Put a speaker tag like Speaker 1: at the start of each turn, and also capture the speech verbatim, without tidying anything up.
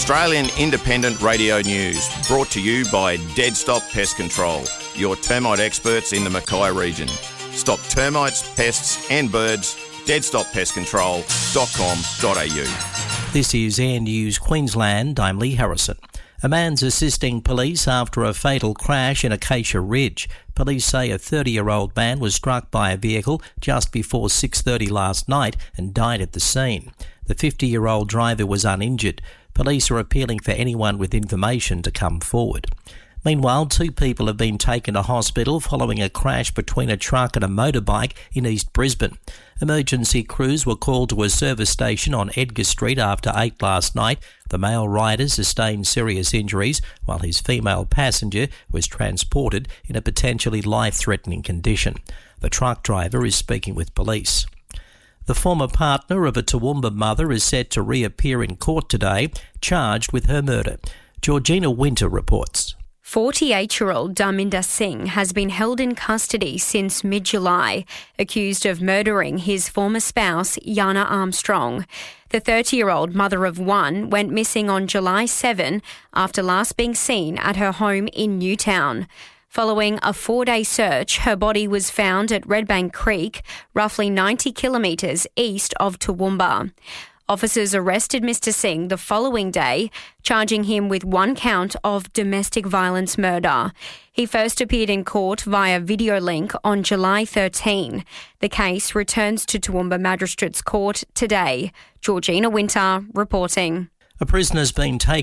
Speaker 1: Australian Independent Radio News, brought to you by Dead Stop Pest Control, your termite experts in the Mackay region. Stop termites, pests and birds. dead stop pest control dot com dot a u.
Speaker 2: This is Air News Queensland. I'm Lee Harrison. A man's assisting police after a fatal crash in Acacia Ridge. Police say a thirty-year-old man was struck by a vehicle just before six thirty last night and died at the scene. The fifty-year-old driver was uninjured. Police are appealing for anyone with information to come forward. Meanwhile, two people have been taken to hospital following a crash between a truck and a motorbike in East Brisbane. Emergency crews were called to a service station on Edgar Street after eight last night. The male rider sustained serious injuries, while his female passenger was transported in a potentially life-threatening condition. The truck driver is speaking with police. The former partner of a Toowoomba mother is set to reappear in court today, charged with her murder. Georgina Winter reports.
Speaker 3: forty-eight-year-old Dharminder Singh has been held in custody since mid-July, accused of murdering his former spouse, Yana Armstrong. The thirty-year-old mother of one went missing on July seventh after last being seen at her home in Newtown. Following a four-day search, her body was found at Redbank Creek, roughly ninety kilometres east of Toowoomba. Officers arrested Mister Singh the following day, charging him with one count of domestic violence murder. He first appeared in court via video link on July thirteenth. The case returns to Toowoomba Magistrates Court today. Georgina Winter reporting.
Speaker 2: A prisoner's been taken